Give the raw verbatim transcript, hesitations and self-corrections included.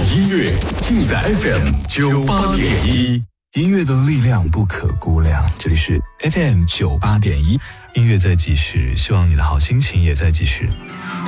音乐尽在 F M 九八点一， 音乐的力量不可估量。这里是 F M 九八点一，音乐在继续，希望你的好心情也在继续。